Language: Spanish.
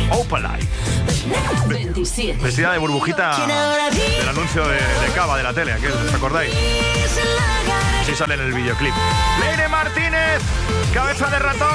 Opalite. 27. Vestida de burbujita del anuncio de Cava de la tele, ¿os acordáis? Sí sale en el videoclip. Leire Martínez, cabeza de ratón.